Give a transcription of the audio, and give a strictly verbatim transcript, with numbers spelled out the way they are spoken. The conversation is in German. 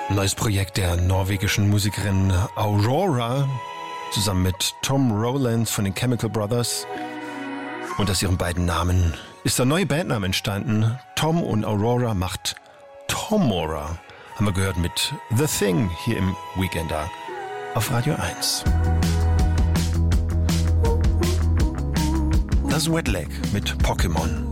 Neues Projekt der norwegischen Musikerin Aurora zusammen mit Tom Rowland von den Chemical Brothers. Und aus ihren beiden Namen ist der neue Bandname entstanden. Tom und Aurora macht Tomorrow. Haben wir gehört mit The Thing hier im Weekender auf Radio eins. Das Wet Leg mit Pokémon.